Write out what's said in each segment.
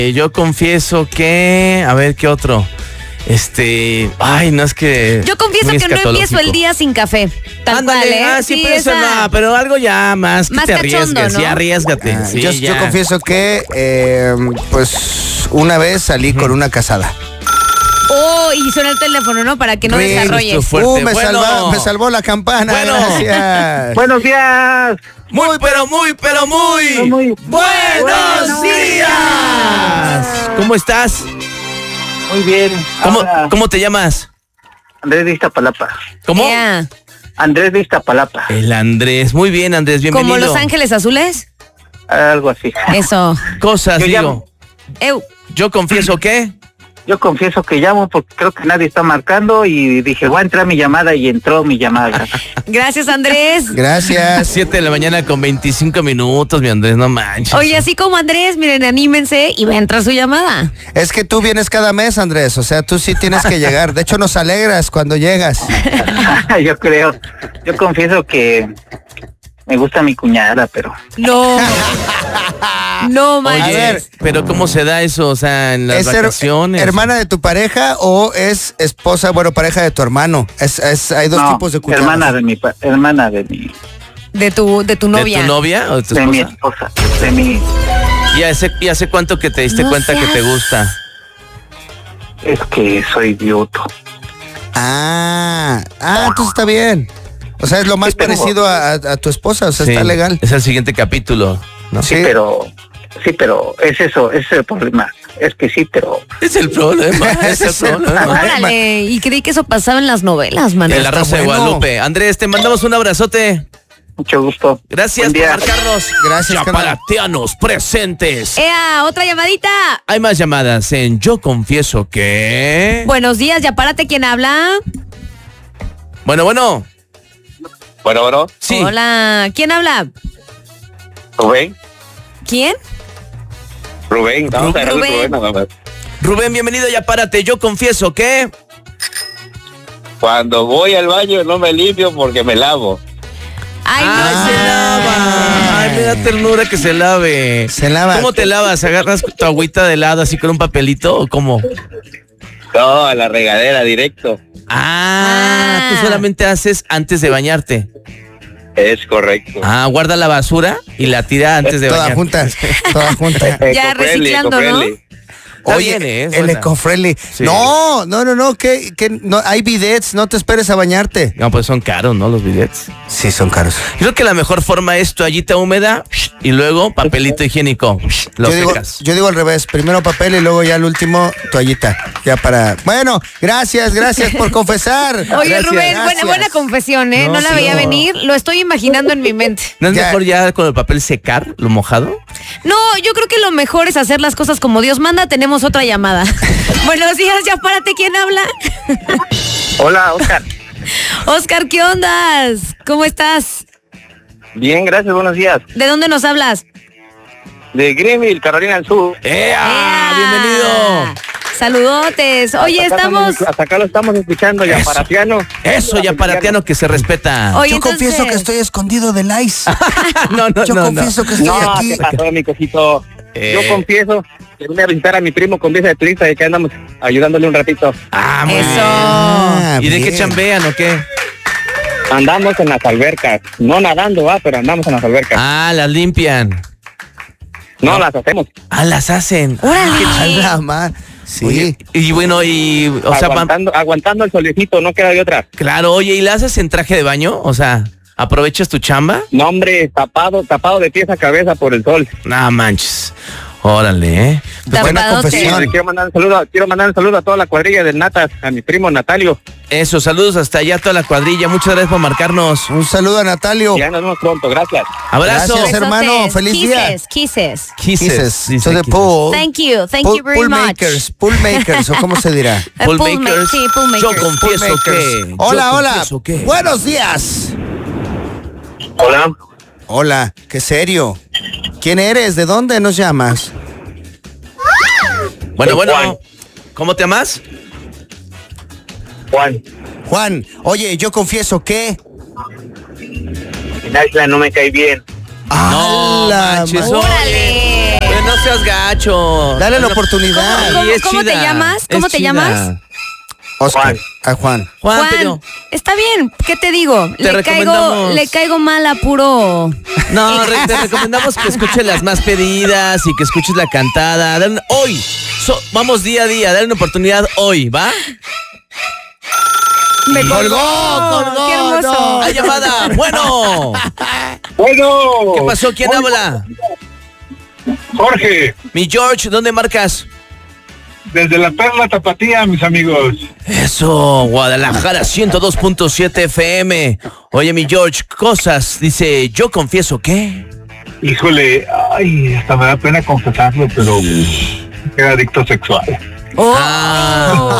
Yo confieso que... A ver, ¿qué otro? Ay, no es que... Yo confieso que no empiezo el día sin café. Tal cual, ¿eh? Sí, pero eso no, pero algo ya más que te cachondo, arriesgues, ¿no? sí, arriésgate. Sí, yo confieso que, pues, una vez salí con una casada. Oh, y suena el teléfono, ¿no? Para que no desarrolles. Me salvó la campana, gracias. Buenos días. Muy buenos días. ¿Cómo estás? Muy bien. ¿Cómo te llamas? Andrés de Iztapalapa. ¿Cómo? Yeah. Andrés de Iztapalapa. El Andrés. Muy bien, Andrés, bienvenido. ¿Como Los Ángeles Azules? Algo así. Eso. Cosas, digo. Yo confieso que... Yo confieso que llamo porque creo que nadie está marcando y dije, voy a entrar mi llamada y entró mi llamada. Gracias, Andrés. Gracias. 7 de la mañana con 25 minutos, mi Andrés, no manches. Oye, así como Andrés, miren, anímense y va a entrar su llamada. Es que tú vienes cada mes, Andrés, o sea, tú sí tienes que llegar. De hecho, nos alegras cuando llegas. Yo creo. Yo confieso que me gusta mi cuñada, pero... No. No, manches. Oye, a ver, pero ¿cómo se da eso? O sea, en las vacaciones. ¿Hermana de tu pareja o es esposa, pareja de tu hermano? Hay dos tipos de cuñadas. Hermana de mi... ¿De tu novia? ¿De tu novia o de tu esposa? De mi esposa, de mi... ¿Y hace cuánto que te diste cuenta que te gusta? Es que soy viudo. Entonces está bien. O sea, es lo más parecido a tu esposa, o sea, sí, está legal. Es el siguiente capítulo, ¿no? Sí, pero es eso, ese es el problema. Es que sí, pero... Es el problema, es el problema. Órale, y creí que eso pasaba en las novelas, man. En La Rosa de Guadalupe. Andrés, te mandamos un abrazote. Mucho gusto. Gracias por marcarnos. Gracias, Yaparateanos presentes. Otra llamadita. Hay más llamadas en Yo Confieso que... Buenos días, Yapárate, ¿quién habla? Bueno. Bueno. Sí. Hola, ¿quién habla? Rubén. ¿Quién? Rubén. Rubén, bienvenido a Yapárate. Yo confieso que... Cuando voy al baño no me limpio porque me lavo. Ay, no. Se lava. Ay, me da ternura que se lave. Se lava. ¿Cómo te lavas? ¿Agarras tu agüita de helado así con un papelito o cómo? No, a la regadera directo. Tú solamente haces antes de bañarte. Es correcto. Guarda la basura y la tira antes de bañarte. Toda junta. Ya reciclando, ¿no? Oye, el eco-friendly. Sí. No, que no, hay bidets, no te esperes a bañarte. No, pues son caros, ¿no? Los bidets. Sí, son caros. Creo que la mejor forma es toallita húmeda y luego papelito higiénico. Yo digo al revés, primero papel y luego ya al último toallita. Ya para... Bueno, gracias por confesar. Oye, gracias, Rubén, buena confesión, ¿eh? No la veía venir, lo estoy imaginando en mi mente. ¿No es mejor ya con el papel secar lo mojado? No, yo creo que lo mejor es hacer las cosas como Dios manda. Tenemos otra llamada. Buenos días, Yapárate, ¿quién habla? Hola, Oscar. Oscar, ¿qué ondas? ¿Cómo estás? Bien, gracias, buenos días. ¿De dónde nos hablas? De Greenville, Carolina del Sur. ¡Bienvenido! Saludotes. Oye, hasta acá lo estamos escuchando, Yaparateano. Eso, Yaparateano, que se respeta. Oye, yo confieso que estoy escondido del ICE. Yo confieso que estoy aquí. ¿Qué pasó, mi cosito? Yo confieso que voy a visitar a mi primo con visa de turista y que andamos ayudándole un ratito. Muy eso. Bien. ¿Y de qué chambean o qué? Andamos en las albercas. No nadando, pero andamos en las albercas. Las limpian. No, las hacemos. Las hacen. ¡Órale! Sí. Oye, y bueno, o sea, aguantando el solecito, no queda de otra. Claro, oye, ¿y la haces en traje de baño? O sea, ¿aprovechas tu chamba? No, hombre, tapado de pies a cabeza por el sol. No manches. Órale, buena confesión. Quiero mandar un saludo a toda la cuadrilla del Natas, a mi primo Natalio. Eso, saludos hasta allá a toda la cuadrilla. Muchas gracias por marcarnos. Un saludo a Natalio. Ya nos vemos pronto, gracias. Abrazo. Gracias, hermano. Feliz día. Kisses. To the pool. Thank you very much. Pool makers, o cómo se dirá. Pool makers. Sí, pool makers. Yo confieso que... Hola. Buenos días. Hola, qué serio. ¿Quién eres? ¿De dónde nos llamas? Bueno, ¿cómo te llamas? Juan, oye, yo confieso que... Naisla no me cae bien. No manches, ¡Órale! No seas gacho. Dale la oportunidad. ¿Cómo te llamas? ¿Cómo te llamas? Oscar. Juan. Juan, pero... está bien, ¿qué te digo? Te recomendamos... Le caigo mal a puro... No, te recomendamos que escuches las más pedidas y que escuches la cantada. Hoy, vamos día a día, dale una oportunidad hoy, ¿va? Me colgó. Qué hermoso. No. ¡Hay llamada! ¡Bueno! Bueno. ¿Qué pasó? ¿Quién habla? Jorge, Mi George, ¿dónde marcas? desde la Perla Tapatía, mis amigos. Eso, Guadalajara 102.7 FM. Oye, mi George, cosas, dice, yo confieso que... Híjole, ay, hasta me da pena confesarlo, pero era adicto sexual. Oh. Ah.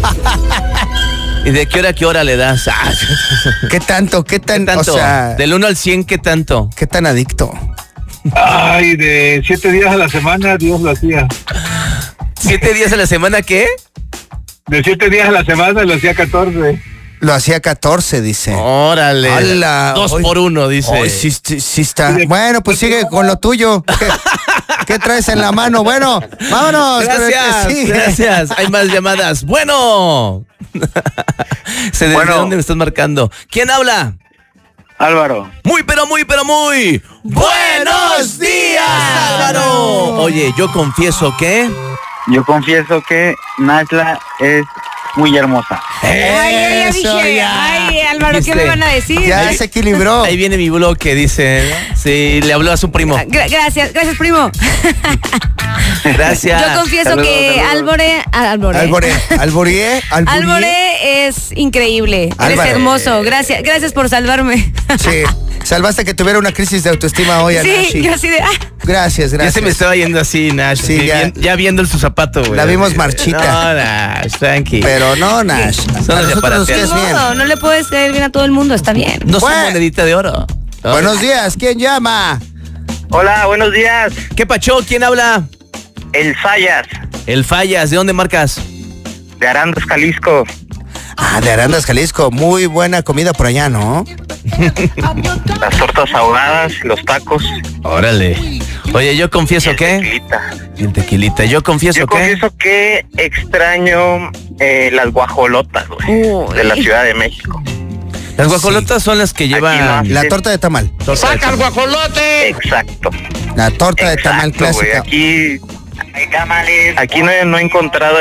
¿Y de qué hora le das? Ah. ¿Qué tanto? ¿Qué tanto? O sea, del 1 al 100, ¿qué tanto? ¿qué tan adicto? Ay, de 7 días a la semana, Dios lo hacía. ¿7 días a la semana qué? De 7 días a la semana lo hacía 14. Lo hacía 14, dice. Órale. ¡Hala! 2 por 1, dice. Hoy sí está. Bueno, pues sigue con lo tuyo. ¿Qué traes en la mano? Bueno, vámonos. Gracias. Hay más llamadas. Bueno. ¿Desde dónde me estás marcando? ¿Quién habla? Álvaro. Muy, pero muy, pero muy. ¡Buenos días, Álvaro! Oye, yo confieso que... Yo confieso que Nashla es muy hermosa. Ay, dije, ay, Álvaro, ¿qué me van a decir? Ya se equilibró. Ahí viene mi bloque, dice. Sí, le habló a su primo. Gracias, primo. Gracias. Yo confieso Saludos, que saludos. Álvaro es increíble. Eres hermoso. Gracias por salvarme. Sí. Salvaste que tuviera una crisis de autoestima hoy, Nash. Sí, yo así de... Gracias. Ya se me estaba yendo así, Nash. Sí, ya viendo en su zapato, güey. La vimos marchita. No, Nash, tranqui. Pero no, Nash. Son los de aparatear. No le puedes caer bien a todo el mundo, está bien. No soy monedita de oro. Buenos días, ¿quién llama? Hola, buenos días. ¿Qué pacho? ¿Quién habla? El Fallas, El Fallas. ¿De dónde marcas? de Arandas, Jalisco. Ah, de Arandas, Jalisco. Muy buena comida por allá, ¿no? Las tortas ahogadas, los tacos. Órale. Oye, yo confieso que... Tequilita. Y el tequilita. Yo confieso Yo confieso que extraño las guajolotas, güey, de la Ciudad de México. Las guajolotas son las que llevan... La torta de tamal. ¡Saca el guajolote! Exacto. La torta de tamal clásica. Güey, aquí no he encontrado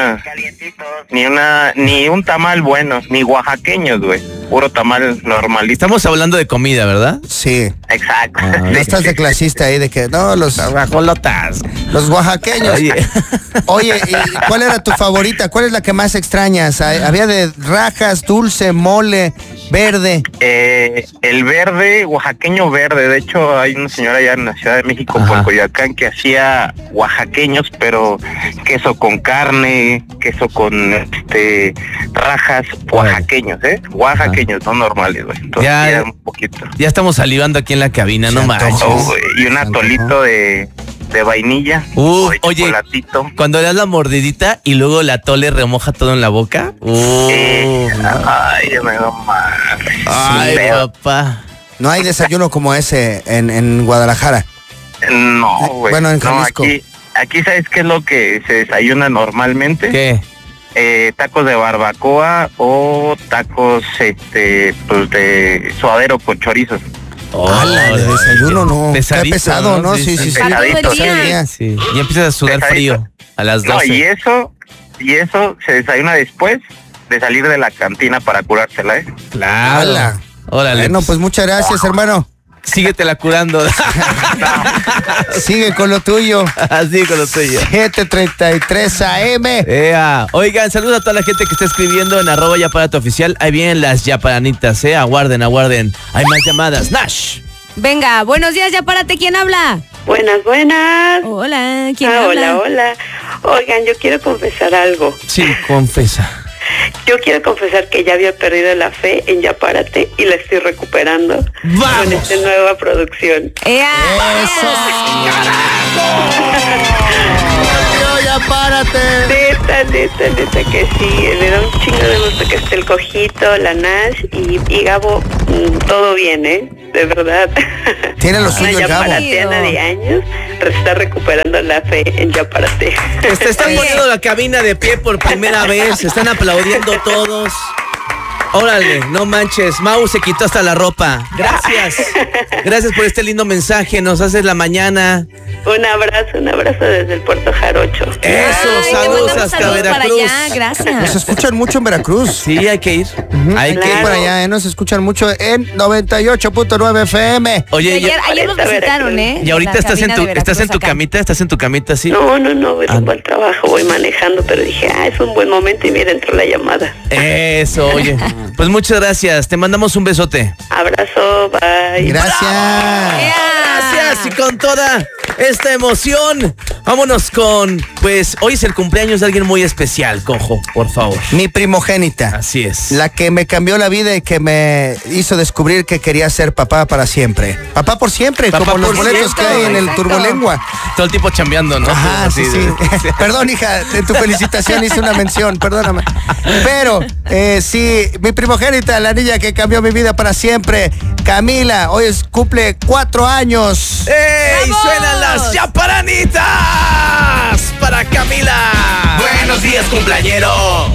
ni un tamal bueno, ni oaxaqueños, güey. Puro tamal normalito. Estamos hablando de comida, ¿verdad? Sí. Exacto. No estás de clasista ahí de que no, los guajolotas. Los oaxaqueños. Oye, ¿y cuál era tu favorita? ¿Cuál es la que más extrañas? Había de rajas, dulce, mole, verde. El verde, oaxaqueño verde. De hecho, hay una señora allá en la Ciudad de México, por Coyoacán, que hacía oaxaqueños, pero queso con carne, queso con rajas oaxaqueños, oaxaqueños, no normales, güey. Entonces, ya un poquito. Ya estamos salivando aquí en la cabina, no manches. Y un atolito de vainilla. Oye, chocolatito. Cuando le das la mordidita y luego la atole remoja todo en la boca. Ay, ya me da mal. Ay, papá. No hay desayuno como ese en Guadalajara. No, güey. Bueno, en Jalisco. No, aquí ¿sabes qué es lo que se desayuna normalmente? ¿Qué? Tacos de barbacoa o tacos pues de suadero con chorizo. De desayuno no. Pesadito, qué pesado, ¿no? Sí. Pesadito, sí. Y empiezas a sudar frío a las 12. No, y eso se desayuna después de salir de la cantina para curársela, ¿eh? Claro. Órale. Bueno, pues muchas gracias, hermano. Síguetela curando. Sigue con lo tuyo. Sigue con lo tuyo. 7:33 AM. Oigan, saludos a toda la gente que está escribiendo en @yaparate_oficial. Ahí vienen las yaparanitas, Aguarden. Hay más llamadas. Nash. Venga, buenos días, Yapárate. ¿Quién habla? Buenas. Hola, ¿quién habla? Hola. Oigan, yo quiero confesar algo. Sí, confesa. Yo quiero confesar que ya había perdido la fe en Yapárate y la estoy recuperando. ¡Vamos! Con esta nueva producción. ¡Eso! ¡Yapárate! Neta que sí. Me da un chingo de gusto que esté el Cojito, la Nash y Gabo. Todo bien, ¿eh? de verdad. Tiene lo suyo el Gabo. Una yaparateana de años está recuperando la fe en Yaparate. Te están poniendo la cabina de pie por primera vez, están aplaudiendo todos. Órale, no manches, Mau se quitó hasta la ropa. Gracias. Gracias por este lindo mensaje, nos haces la mañana. Un abrazo desde el Puerto Jarocho. Eso, saludos hasta Veracruz. Para allá, gracias. Nos escuchan mucho en Veracruz. Sí, hay que ir. Hay que ir Por allá, nos escuchan mucho en 98.9 FM. Oye, Ayer nos visitaron, ¿eh? y ahorita La estás en cabina de Veracruz tu acá. camita, ¿sí? No, voy rumbo al trabajo, voy manejando, pero dije, es un buen momento y mira, entró la llamada. Eso, oye. Pues muchas gracias, te mandamos un besote. Abrazo, bye. Gracias. Gracias, y con toda esta emoción, vámonos con, pues, hoy es el cumpleaños de alguien muy especial, Cojo, por favor. Mi primogénita. Así es. La que me cambió la vida y que me hizo descubrir que quería ser papá para siempre. Papá por siempre, Papá como los por boletos siempre. que hay en el Exacto. Turbolengua. Todo el tiempo chambeando, ¿no? Ajá, Así sí. de- Perdón, hija, de tu felicitación hice una mención, perdóname. Pero, sí, mi primogénita, la niña que cambió mi vida para siempre, Camila, hoy cumple 4 años. ¡Ey! ¡Vamos! ¡Suenan las chaparanitas! Para Camila. Buenos días, cumpleañero.